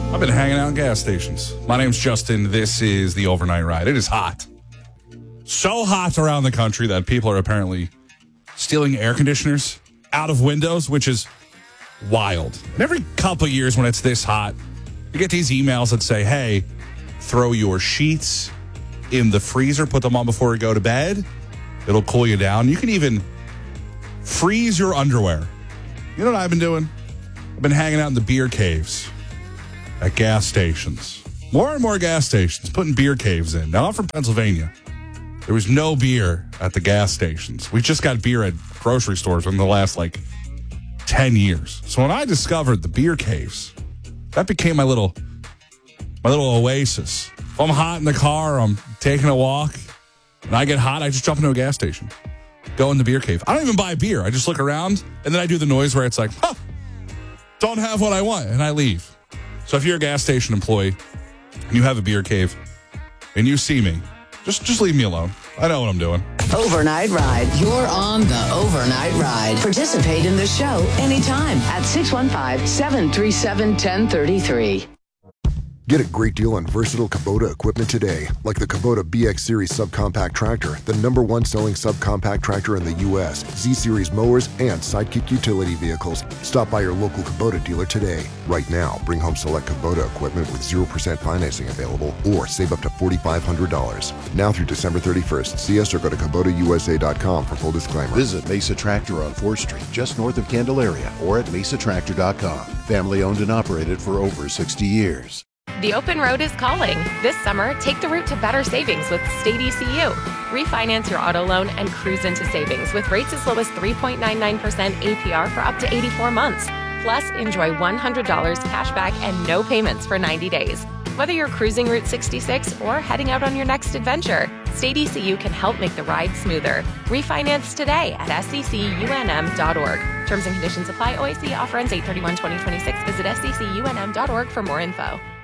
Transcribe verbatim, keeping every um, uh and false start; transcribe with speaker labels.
Speaker 1: I've been hanging out in gas stations. My name's Justin. This is the Overnight Ride. It is hot. So hot around the country that people are apparently stealing air conditioners out of windows, which is wild. And every couple of years when it's this hot, you get these emails that say, hey, throw your sheets in the freezer, put them on before you go to bed. It'll cool you down. You can even freeze your underwear. You know what I've been doing? I've been hanging out in the beer caves at gas stations. More and more gas stations putting beer caves in. Now, I'm from Pennsylvania. There was no beer at the gas stations. We just got beer at grocery stores in the last, like, ten years. So when I discovered the beer caves, that became my little, my little oasis. If I'm hot in the car, I'm taking a walk, and I get hot, I just jump into a gas station. Go in the beer cave. I don't even buy beer. I just look around, and then I do the noise where it's like, huh, don't have what I want, and I leave. So if you're a gas station employee and you have a beer cave and you see me, just just leave me alone. I know what I'm doing.
Speaker 2: Overnight Ride. You're on the Overnight Ride. Participate in the show anytime at six one five, seven three seven, one zero three three.
Speaker 3: Get a great deal on versatile Kubota equipment today, like the Kubota B X Series subcompact tractor, the number one selling subcompact tractor in the U S, Z-Series mowers, and Sidekick utility vehicles. Stop by your local Kubota dealer today. Right now, bring home select Kubota equipment with zero percent financing available or save up to four thousand five hundred dollars. Now through December thirty-first, see us or go to Kubota U S A dot com for full disclaimer.
Speaker 4: Visit Mesa Tractor on fourth Street, just north of Candelaria, or at mesa tractor dot com. Family owned and operated for over sixty years.
Speaker 5: The open road is calling. This summer, take the route to better savings with State E C U. Refinance your auto loan and cruise into savings with rates as low as three point nine nine percent A P R for up to eighty-four months. Plus, enjoy one hundred dollars cash back and no payments for ninety days. Whether you're cruising Route sixty-six or heading out on your next adventure, State E C U can help make the ride smoother. Refinance today at S E C U N M dot org. Terms and conditions apply. O I C offer ends eight thirty-one twenty twenty-six. Visit S E C U N M dot org for more info.